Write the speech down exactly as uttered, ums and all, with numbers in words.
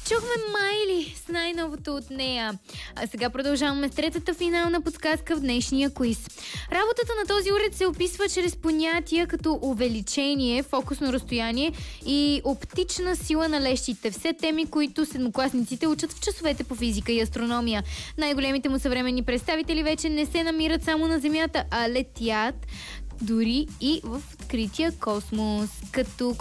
Чухме Майли с най-новото от нея. А сега продължаваме с третата финална подсказка в днешния квиз. Работата на този уред се описва чрез понятия като увеличение, фокусно разстояние и оптична сила на лещите. Все теми, които седмокласниците учат в часовете по физика и астрономия. Най-големите му съвременни представители вече не се намират само на Земята, а летят дори и в открития космос. Като